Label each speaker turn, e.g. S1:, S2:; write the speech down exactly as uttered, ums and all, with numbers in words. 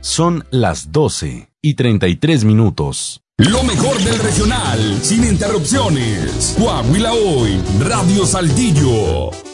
S1: Son las doce y treinta y tres minutos.
S2: Lo mejor del regional, sin interrupciones. Coahuila Hoy, Radio Saltillo.